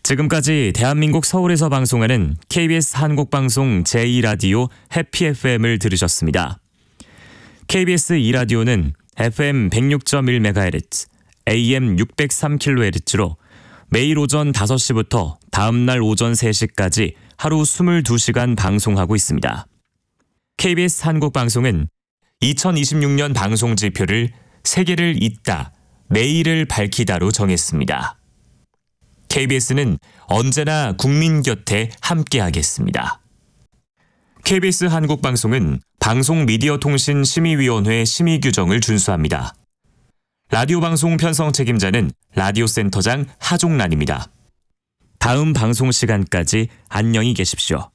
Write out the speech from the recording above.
지금까지 대한민국 서울에서 방송하는 KBS 한국방송 제2라디오 해피 FM을 들으셨습니다. KBS 2라디오는 FM 106.1MHz, AM 603kHz로 매일 오전 5시부터 다음날 오전 3시까지 하루 22시간 방송하고 있습니다. KBS 한국방송은 2026년 방송 지표를 세계를 잇다, 내일을 밝히다로 정했습니다. KBS는 언제나 국민 곁에 함께하겠습니다. KBS 한국방송은 방송미디어통신심의위원회 심의 규정을 준수합니다. 라디오 방송 편성 책임자는 라디오센터장 하종란입니다. 다음 방송 시간까지 안녕히 계십시오.